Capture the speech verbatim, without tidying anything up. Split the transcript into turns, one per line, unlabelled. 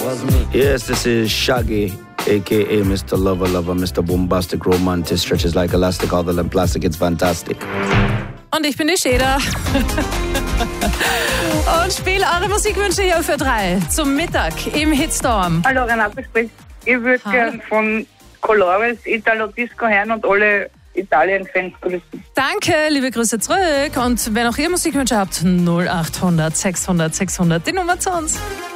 Yes, this is Shaggy, aka Mister Lover Lover, Mister Bombastic Romantic, stretches like elastic, other than plastic, it's fantastic.
Und ich bin die Schäder. Und spiele eure Musikwünsche hier für drei zum Mittag im Hitstorm.
Hallo, Renate spricht. Ich würde gerne von Colores Italo Disco hören und alle Italien-Fans grüßen.
Danke, liebe Grüße zurück. Und wenn auch ihr Musikwünsche habt, null acht hundert sechshundert sechshundert, die Nummer zu uns.